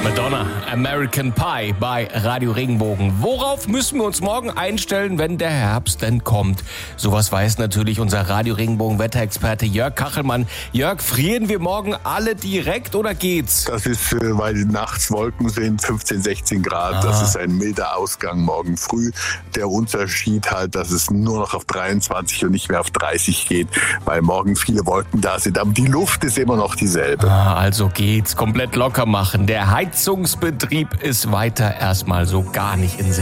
Madonna, American Pie bei Radio Regenbogen. Worauf müssen wir uns morgen einstellen, wenn der Herbst denn kommt? Sowas weiß natürlich unser Radio Regenbogen Wetterexperte Jörg Kachelmann. Jörg, frieren wir morgen alle direkt oder geht's? Das ist, weil nachts Wolken sind, 15, 16 Grad. Ah. Das ist ein milder Ausgang morgen früh. Der Unterschied halt, dass es nur noch auf 23 und nicht mehr auf 30 geht, weil morgen viele Wolken da sind. Aber die Luft ist immer noch dieselbe. Also geht's. Komplett locker machen. Der Heizungsbetrieb ist weiter erstmal so gar nicht in Sicht.